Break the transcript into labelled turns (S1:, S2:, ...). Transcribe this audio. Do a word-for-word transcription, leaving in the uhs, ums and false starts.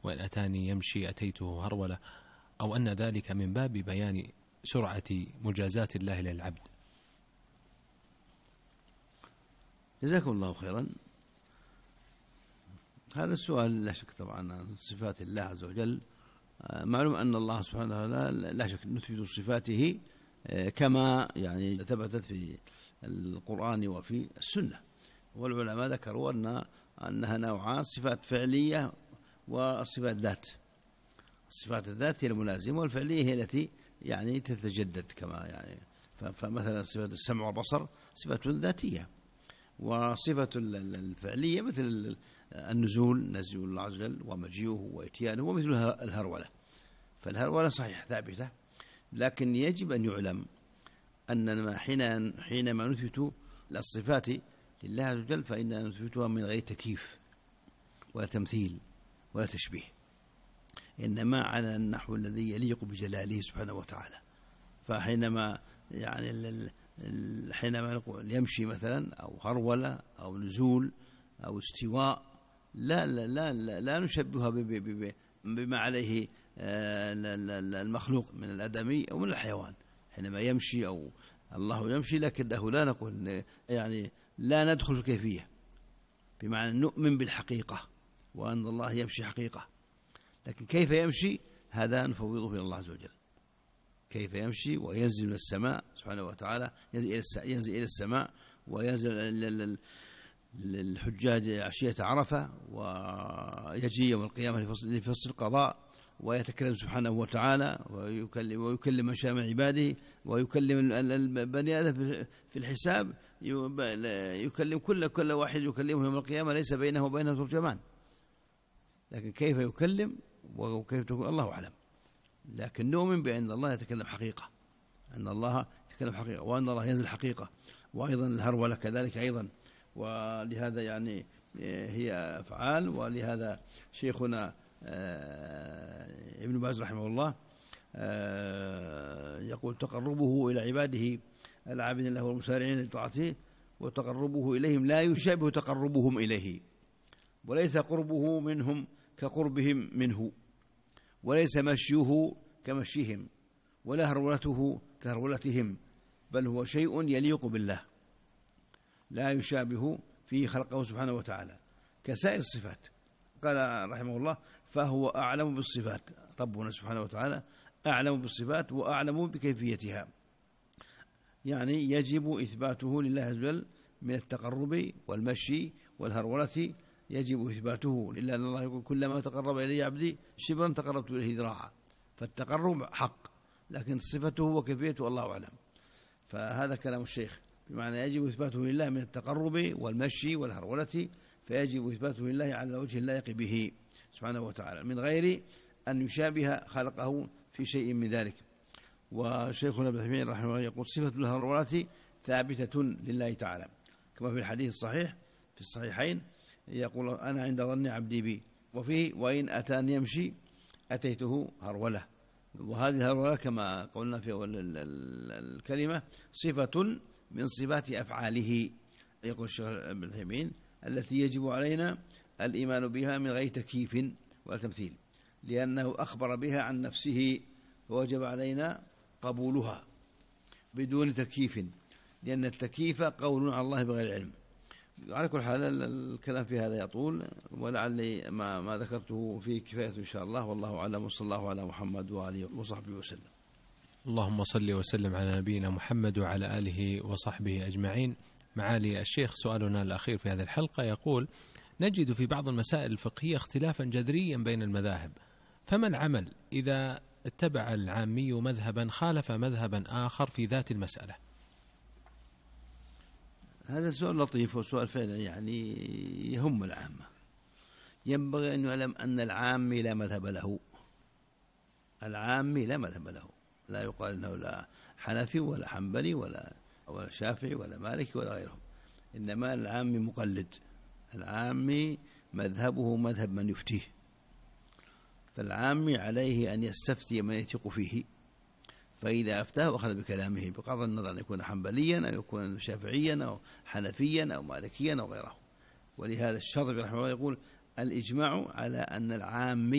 S1: وإن أتاني يمشي أتيته هرولة، أو أن ذلك من باب بيان سرعة مجازات الله للعبد؟
S2: جزاكم الله خيرا. هذا السؤال لا شك طبعا عن صفات الله عز وجل. معلوم أن الله سبحانه وتعالى لا شك نثبت صفاته كما يعني ثبتت في القرآن وفي السنة، والعلماء ذكروا أن أنها نوعان: صفات فعلية والصفات ذات. الصفات الذات هي الملازمة، والفعلية هي التي يعني تتجدد كما يعني. فمثلا صفة السمع والبصر صفة ذاتية، وصفة الفعلية مثل النزول، نزول الله عز وجل ومجيئه وإتيانه، ومثل الهرولة. فالهرولة صحيح ثابتة، لكن يجب أن يعلم أننا حينما نثبت الصفات لله عز وجل فإننا نثبتها من غير تكييف ولا تمثيل ولا تشبيه، إنما على النحو الذي يليق بجلاله سبحانه وتعالى. فحينما يعني حينما نقول يمشي مثلا أو هرولة أو نزول أو استواء، لا لا لا لا, لا نشبهها بما عليه المخلوق من الآدمي أو من الحيوان. حينما يمشي أو الله يمشي، لكنه لا نقول يعني لا ندخل في الكيفية، بمعنى نؤمن بالحقيقة وأن الله يمشي حقيقة، لكن كيف يمشي هذا نفوضه إلى الله عز وجل. كيف يمشي وينزل من السماء سبحانه وتعالى، ينزل إلى السماء وينزل للحجاج عشية عرفة، ويجي يوم القيامة لفصل القضاء، ويتكلم سبحانه وتعالى ويكلم, ويكلم من شاء من عباده، ويكلم البني آدم في الحساب، يكلم كل كل واحد يكلمه يوم القيامة ليس بينه وبينه ترجمان. لكن كيف يكلم وكيف تكون الله أعلم، لكن نؤمن بأن الله يتكلم حقيقة، أن الله يتكلم حقيقة، وأن الله ينزل حقيقة، وأيضا الهرولة كذلك أيضا. ولهذا يعني هي أفعال، ولهذا شيخنا ابن باز رحمه الله يقول: تقربه إلى عباده العابدين له والمسارعين لطاعته، وتقربه إليهم لا يشابه تقربهم إليه، وليس قربه منهم كقربهم منه، وليس مشيه كمشيهم، ولا هرولته كهرولتهم، بل هو شيء يليق بالله لا يشابه فيه خلقه سبحانه وتعالى كسائر الصفات. قال رحمه الله: فهو أعلم بالصفات، ربنا سبحانه وتعالى أعلم بالصفات وأعلم بكيفيتها. يعني يجب إثباته لله عز وجل من التقرب والمشي والهرولة، يجب إثباته لله، أن الله يقول: كلما تقرب إلي عبدي شبرا تقربت إليه ذراعا. فالتقرب حق، لكن صفته وكيفيته الله أعلم. فهذا كلام الشيخ، بمعنى يجب إثباته لله من التقرب والمشي والهرولة، فيجب إثباته لله على وجه اللائق به سبحانه وتعالى، من غير أن يشابه خلقه في شيء من ذلك. وشيخنا ابن تيمية رحمه الله يقول: صفة الهرولة ثابتة لله تعالى، كما في الحديث الصحيح في الصحيحين يقول: أنا عند ظن عبدي بي، وفيه: وإن أتاني يمشي أتيته هرولة. وهذه الهرولة كما قلنا في أول الكلمة صفة من صفات أفعاله، يقول الشيخ ابن تيمية، التي يجب علينا الإيمان بها من غير تكييف ولا تمثيل، لأنه أخبر بها عن نفسه، فوجب علينا قبولها بدون تكييف، لأن التكييف قول على الله بغير علم. على كل حال الكلام في هذا يطول، ولعلي ما, ما ذكرته فيه كفاية إن شاء الله، والله أعلم، وصلى الله على محمد وعلى وصحبه وسلم.
S1: اللهم صل وسلم على نبينا محمد وعلى آله وصحبه أجمعين. معالي الشيخ، سؤالنا الأخير في هذه الحلقة يقول: نجد في بعض المسائل الفقهية اختلافا جذريا بين المذاهب، فما العمل إذا اتبع العامي مذهبا خالف مذهبا آخر في ذات المسألة؟
S2: هذا سؤال لطيف، وسؤال فعلا يعني يهم العامة. ينبغي أن يعلم أن العامي لا مذهب له، العامي لا مذهب له، لا يقال أنه لا حنفي ولا حنبلي ولا ولا شافعي ولا مالكي ولا غيرهم، إنما العامي مقلد، العامي مذهبه مذهب من يفتيه. فالعامي عليه أن يستفتي من يثق فيه، فإذا أفتاه أخذ بكلامه بغض النظر أن يكون حنبليا أو يكون شافعيا أو حنفيا أو مالكيا أو غيره. ولهذا الشاطبي رحمه الله يقول: الإجماع على أن العامي